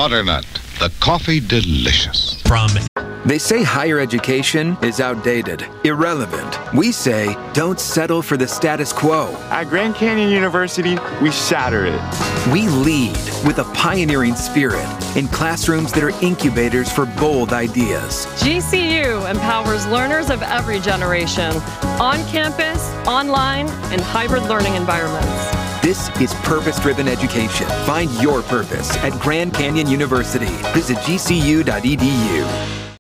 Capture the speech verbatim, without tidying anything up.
Butternut, the coffee delicious. From They say higher education is outdated, irrelevant. We say don't settle for the status quo. At Grand Canyon University, we shatter it. We lead with a pioneering spirit in classrooms that are incubators for bold ideas. G C U empowers learners of every generation, on campus, online, and hybrid learning environments. This is purpose-driven education. Find your purpose at Grand Canyon University. Visit G C U dot E D U.